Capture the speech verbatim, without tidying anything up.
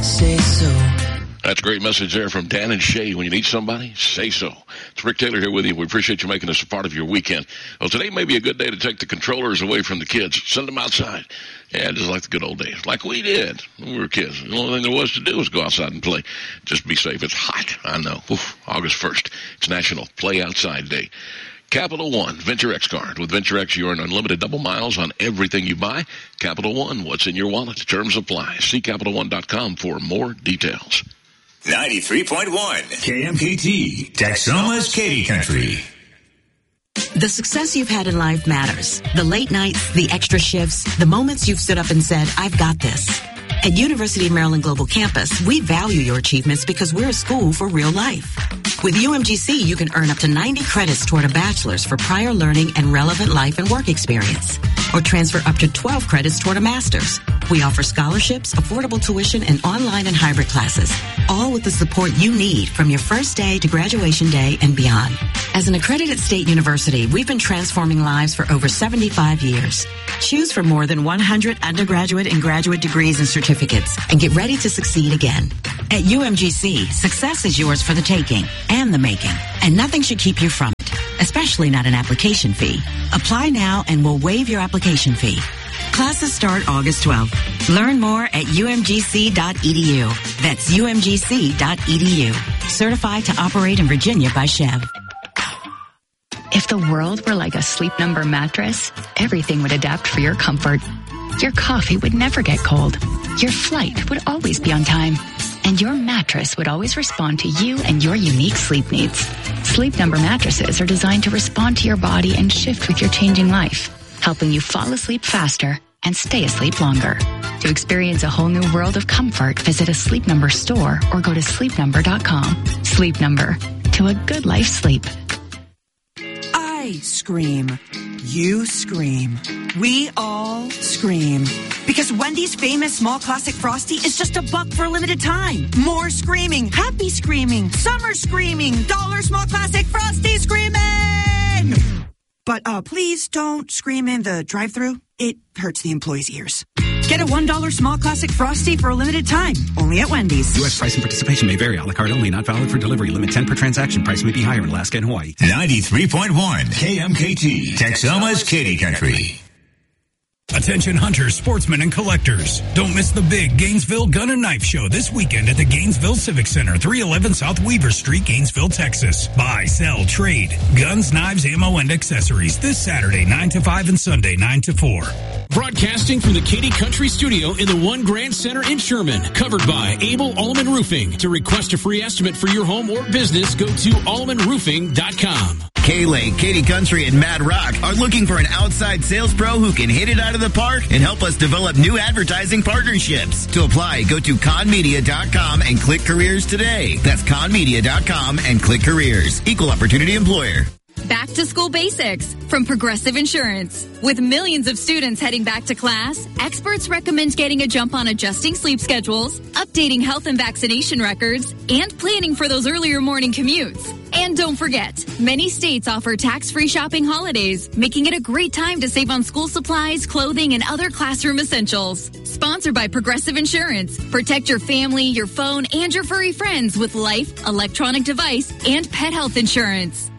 say so. That's a great message there from Dan and Shay. When you need somebody, say so. It's Rick Taylor here with you. We appreciate you making us a part of your weekend. Well, today may be a good day to take the controllers away from the kids. Send them outside. Yeah, just like the good old days. Like we did when we were kids. The only thing there was to do was go outside and play. Just be safe. It's hot. I know. Oof, August first. It's National Play Outside Day. Capital One Venture X card. With Venture X, you earn unlimited double miles on everything you buy. Capital One, what's in your wallet? Terms apply. See Capital One dot com for more details. ninety-three point one K M K T, Texoma's Katy Country. The success you've had in life matters. The late nights, the extra shifts, the moments you've stood up and said, I've got this. At University of Maryland Global Campus, we value your achievements because we're a school for real life. With U M G C, you can earn up to ninety credits toward a bachelor's for prior learning and relevant life and work experience, or transfer up to twelve credits toward a master's. We offer scholarships, affordable tuition, and online and hybrid classes, all with the support you need from your first day to graduation day and beyond. As an accredited state university, we've been transforming lives for over seventy-five years. Choose from more than one hundred undergraduate and graduate degrees and certificates, and get ready to succeed again. At U M G C, success is yours for the taking and the making, and nothing should keep you from it, especially not an application fee. Apply now and we'll waive your application fee. Classes start August twelfth. Learn more at U M G C dot E D U. That's U M G C dot E D U. Certified to operate in Virginia by Chev. If the world were like a Sleep Number mattress, everything would adapt for your comfort. Your coffee would never get cold. Your flight would always be on time. And your mattress would always respond to you and your unique sleep needs. Sleep Number mattresses are designed to respond to your body and shift with your changing life, helping you fall asleep faster and stay asleep longer. To experience a whole new world of comfort, visit a Sleep Number store or go to sleep number dot com. Sleep Number. To a good life sleep. I scream. You scream. We all scream. Because Wendy's famous small classic Frosty is just a buck for a limited time. More screaming. Happy screaming. Summer screaming. Dollar small classic Frosty screaming! But uh, please don't scream in the drive-thru. It hurts the employees' ears. Get a one dollar small classic Frosty for a limited time. Only at Wendy's. U S price and participation may vary. A la carte only. Not valid for delivery. Limit ten per transaction. Price may be higher in Alaska and Hawaii. ninety-three point one K M K T, Texoma's Katy Country. Attention hunters, sportsmen, and collectors. Don't miss the big Gainesville Gun and Knife Show this weekend at the Gainesville Civic Center, three eleven South Weaver Street, Gainesville, Texas. Buy, sell, trade. Guns, knives, ammo, and accessories this Saturday, nine to five and Sunday, nine to four. Broadcasting from the Katy Country Studio in the One Grand Center in Sherman. Covered by Abel Allman Roofing. To request a free estimate for your home or business, go to allman roofing dot com. K-Lake, Katy Country, and Mad Rock are looking for an outside sales pro who can hit it out of the park and help us develop new advertising partnerships. To apply, go to con media dot com and click careers today. That's con media dot com and click careers. Equal opportunity employer. Back to school basics from Progressive Insurance. With millions of students heading back to class, experts recommend getting a jump on adjusting sleep schedules, updating health and vaccination records, and planning for those earlier morning commutes. And don't forget, many states offer tax-free shopping holidays, making it a great time to save on school supplies, clothing, and other classroom essentials. Sponsored by Progressive Insurance. Protect your family, your phone, and your furry friends with life, electronic device, and pet health insurance.